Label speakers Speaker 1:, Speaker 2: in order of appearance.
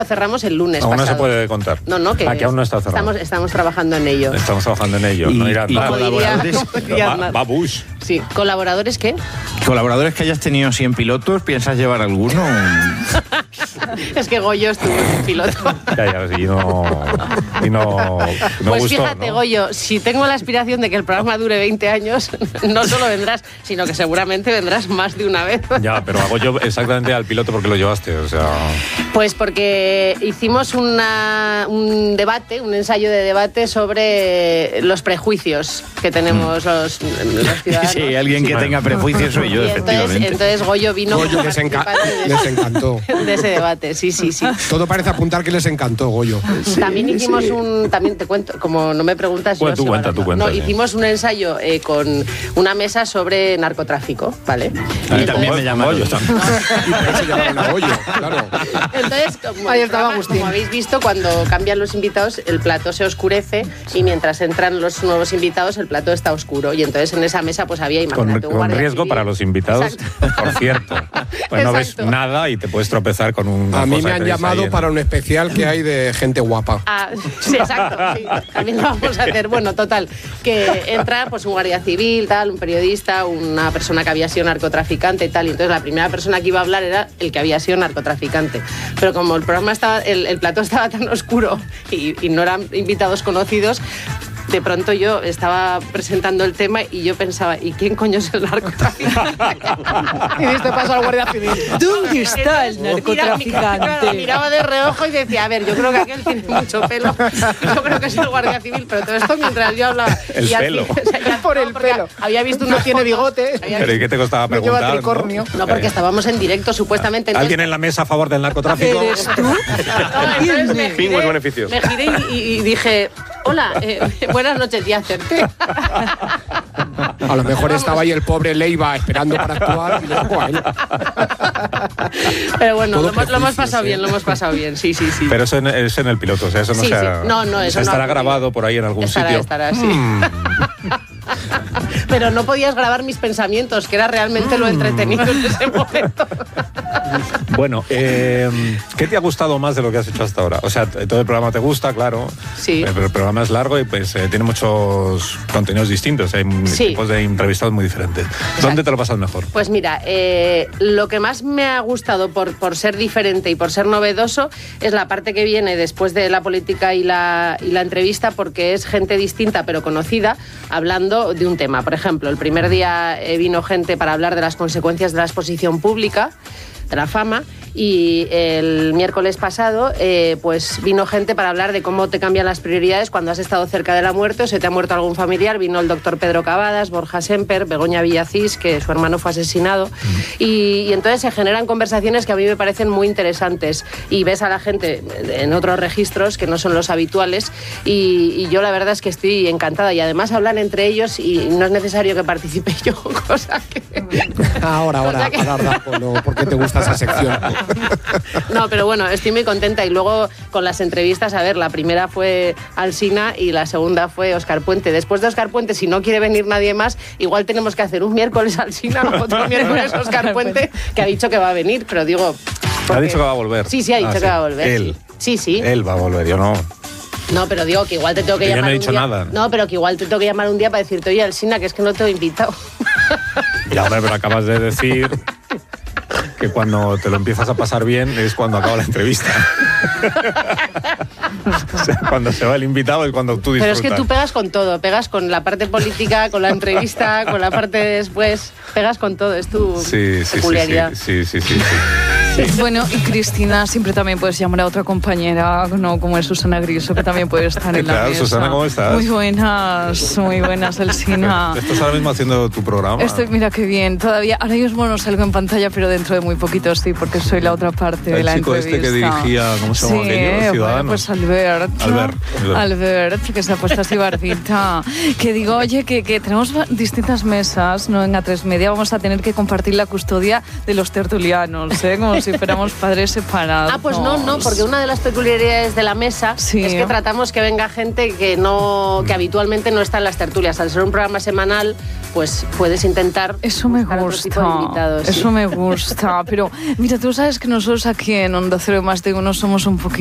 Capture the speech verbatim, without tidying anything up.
Speaker 1: cerramos el lunes
Speaker 2: aún
Speaker 1: pasado.
Speaker 2: no se puede contar.
Speaker 1: No, no, que
Speaker 2: aquí aún no está cerrado.
Speaker 1: Estamos, estamos trabajando en ello.
Speaker 2: Estamos trabajando en ello.
Speaker 3: Y,
Speaker 2: no irá
Speaker 3: y
Speaker 2: nada.
Speaker 3: colaboradores,
Speaker 2: Va, va Bush.
Speaker 1: Sí, ¿colaboradores qué?
Speaker 3: colaboradores que hayas tenido así en pilotos, ¿piensas llevar alguno?
Speaker 1: Es que Goyo estuvo en piloto.
Speaker 2: Ya, ya, y no, y no, no
Speaker 1: pues
Speaker 2: gustó,
Speaker 1: fíjate,
Speaker 2: ¿no?
Speaker 1: Goyo, si tengo la aspiración de que el programa dure veinte años, no solo vendrás, sino que seguramente vendrás más de una vez.
Speaker 2: Ya, pero hago yo exactamente al piloto porque lo llevaste, o sea...
Speaker 1: Pues porque hicimos una, un debate, un ensayo de debate sobre los prejuicios que tenemos los, los ciudadanos.
Speaker 3: Sí, alguien que
Speaker 2: Sí,
Speaker 3: tenga
Speaker 2: bueno.
Speaker 3: prejuicios soy yo,
Speaker 1: Y entonces,
Speaker 3: efectivamente.
Speaker 1: entonces Goyo vino
Speaker 4: Goyo
Speaker 1: como
Speaker 4: les, enca-
Speaker 1: participante de,
Speaker 4: les encantó.
Speaker 1: de ese debate, sí, sí, sí.
Speaker 4: Todo parece apuntar que les encantó, Goyo.
Speaker 1: También hicimos un, también te cuento, como no me preguntas,
Speaker 2: Bueno,
Speaker 1: yo
Speaker 2: tú
Speaker 1: sigo
Speaker 2: cuenta,
Speaker 1: hablando.
Speaker 2: tú cuenta,
Speaker 1: No,
Speaker 2: sí.
Speaker 1: hicimos un ensayo eh, con una mesa sobre narcotráfico, ¿vale?
Speaker 3: A mí
Speaker 1: Y
Speaker 3: también me llamaron.
Speaker 2: Goyo también.
Speaker 4: Y por eso llamaron a Goyo, claro.
Speaker 1: Entonces, como,
Speaker 5: Ahí
Speaker 1: el
Speaker 5: estaba
Speaker 1: programa,
Speaker 5: Agustín.
Speaker 1: como habéis visto, cuando cambian los invitados, el plató se oscurece y mientras entran los nuevos invitados, el plató está oscuro. Y entonces en esa mesa pues había,
Speaker 2: Con,
Speaker 1: imagínate, un
Speaker 2: con
Speaker 1: guardia
Speaker 2: riesgo
Speaker 1: civil.
Speaker 2: para los invitados,
Speaker 1: Exacto.
Speaker 2: por cierto. Pues no ves
Speaker 1: Exacto.
Speaker 2: nada y te puedes tropezar con un.
Speaker 4: A mí me han llamado para un especial que hay de gente guapa.
Speaker 1: Ah, sí, exacto. Sí, también lo vamos a hacer. Bueno, total, que entra pues un guardia civil, tal, un periodista, una persona que había sido narcotraficante y tal. Y entonces la primera persona que iba a hablar era el que había sido narcotraficante. Pero como el programa estaba, el, el plató estaba tan oscuro y, y no eran invitados conocidos, de pronto yo estaba presentando el tema y yo pensaba, ¿y quién coño es el narcotraficante?
Speaker 5: Y diste paso al guardia civil. ¿Dónde está el
Speaker 1: Mira,
Speaker 5: narcotraficante?
Speaker 1: miraba de reojo y decía, a ver, yo creo que aquel tiene mucho pelo. Yo creo que es el guardia civil, pero todo esto mientras yo hablaba.
Speaker 2: El
Speaker 1: Y al
Speaker 2: pelo.
Speaker 1: fin- o sea, ya-
Speaker 5: Por
Speaker 1: no,
Speaker 5: el
Speaker 1: porque
Speaker 5: pelo.
Speaker 1: Había visto
Speaker 5: No
Speaker 1: una
Speaker 5: tiene bigote.
Speaker 2: Pero ¿y qué te costaba
Speaker 5: No
Speaker 2: preguntar?
Speaker 5: lleva tricornio.
Speaker 1: No, porque
Speaker 2: Eh,
Speaker 1: estábamos en directo, supuestamente. entonces-
Speaker 2: ¿Alguien en la mesa a favor del narcotráfico?
Speaker 5: ¿Eres tú?
Speaker 1: No, entonces me
Speaker 2: Fin,
Speaker 1: giré-
Speaker 2: pues beneficios.
Speaker 1: Me giré y, y- y dije, hola, eh, buenas noches, y acerté.
Speaker 4: A lo mejor estaba ahí el pobre Leiva esperando para actuar y luego a él.
Speaker 1: Pero bueno,
Speaker 4: Todo
Speaker 1: lo, hemos- lo hemos
Speaker 4: prejuicios,
Speaker 1: pasado
Speaker 4: ¿eh?
Speaker 1: bien, lo hemos pasado bien, sí, sí, sí.
Speaker 2: Pero eso en, es en el piloto, o sea, eso no
Speaker 1: Sí,
Speaker 2: se
Speaker 1: sí.
Speaker 2: ha-
Speaker 1: No, no, eso no
Speaker 2: estará
Speaker 1: ha-
Speaker 2: grabado por ahí en algún
Speaker 1: estará,
Speaker 2: sitio.
Speaker 1: estará, sí.
Speaker 2: Mm.
Speaker 1: Pero no podías grabar mis pensamientos, que era realmente lo entretenido en ese momento.
Speaker 2: Bueno, eh, ¿qué te ha gustado más de lo que has hecho hasta ahora? O sea, todo el programa te gusta, claro.
Speaker 1: Sí.
Speaker 2: Eh, Pero el programa es largo y pues eh, tiene muchos contenidos distintos. Hay
Speaker 1: Sí.
Speaker 2: tipos de entrevistados muy diferentes. ¿Dónde te lo pasas mejor?
Speaker 1: Pues mira, eh, lo que más me ha gustado por, por ser diferente y por ser novedoso es la parte que viene después de la política y la, y la entrevista, porque es gente distinta pero conocida hablando de un tema. Por ejemplo, el primer día eh, vino gente para hablar de las consecuencias de la exposición pública, de la fama, y el miércoles pasado eh, pues vino gente para hablar de cómo te cambian las prioridades cuando has estado cerca de la muerte o se te ha muerto algún familiar. Vino el doctor Pedro Cavadas, Borja Semper, Begoña Villacís, que su hermano fue asesinado, y, y entonces se generan conversaciones que a mí me parecen muy interesantes y ves a la gente en otros registros que no son los habituales y, y yo la verdad es que estoy encantada y además hablan entre ellos y no es necesario que participe yo, cosa que...
Speaker 4: Ahora, ahora,
Speaker 1: Cosa que-
Speaker 4: ahora, Daco, no, porque te gusta esa sección.
Speaker 1: No, pero bueno, estoy muy contenta. Y luego con las entrevistas, a ver, la primera fue Alsina y la segunda fue Óscar Puente. Después de Óscar Puente, si no quiere venir nadie más, igual tenemos que hacer un miércoles Alsina, otro miércoles Óscar Puente, que ha dicho que va a venir, pero digo...
Speaker 2: Ha
Speaker 1: porque-
Speaker 2: dicho que va a volver.
Speaker 1: Sí, sí, ha dicho
Speaker 2: Ah,
Speaker 1: que va a volver.
Speaker 2: Él.
Speaker 1: Sí, sí.
Speaker 2: Él va a volver, yo no.
Speaker 1: No, pero digo que igual te tengo que,
Speaker 2: Que yo no
Speaker 1: llamar
Speaker 2: he
Speaker 1: un
Speaker 2: dicho
Speaker 1: día.
Speaker 2: nada.
Speaker 1: No, pero que igual te tengo que llamar un día para decirte, oye, Alsina, que es que no te he invitado.
Speaker 2: Ya, hombre, pero acabas de decir que cuando te lo empiezas a pasar bien es cuando acaba la entrevista. O sea, cuando se va el invitado es cuando tú
Speaker 1: Pero
Speaker 2: disfrutas.
Speaker 1: es que tú pegas con todo, pegas con la parte política, con la entrevista, con la parte de después, pegas con todo, es tu
Speaker 2: Sí, sí, sí,
Speaker 1: peculiaridad.
Speaker 2: sí, sí, sí, sí, sí.
Speaker 5: Bueno, y Cristina, siempre también puedes llamar a otra compañera, ¿no? Como es Susana Griso, que también puede estar en
Speaker 2: ¿Qué
Speaker 5: la
Speaker 2: tal,
Speaker 5: mesa.
Speaker 2: Susana, cómo estás?
Speaker 5: Muy buenas, muy buenas, Alsina.
Speaker 2: Estás ahora mismo haciendo tu programa.
Speaker 5: Estoy, mira qué bien, todavía, ahora mismo no salgo en pantalla, pero dentro de muy poquito sí, porque soy la otra parte de
Speaker 2: El
Speaker 5: la
Speaker 2: chico
Speaker 5: entrevista.
Speaker 2: este que dirigía, ¿cómo se llama
Speaker 5: Sí,
Speaker 2: aquello?
Speaker 5: bueno,
Speaker 2: Ciudadanos.
Speaker 5: pues Albert.
Speaker 2: Albert, Albert.
Speaker 5: Albert, que se ha puesto así barbita. Que digo, oye, que, que tenemos distintas mesas, ¿no? En A tres Media vamos a tener que compartir la custodia de los tertulianos, ¿eh? Como si si fuéramos padres separados.
Speaker 1: Ah, pues no, no, porque una de las peculiaridades de la mesa
Speaker 5: Sí.
Speaker 1: es que tratamos que venga gente que no, que habitualmente no está en las tertulias. Al ser un programa semanal, pues puedes intentar
Speaker 5: Eso me
Speaker 1: buscar otro tipo de
Speaker 5: gusta,
Speaker 1: invitados, sí.
Speaker 5: eso me gusta. Pero mira, tú sabes que nosotros aquí en Onda Cero Más de Uno somos un poquito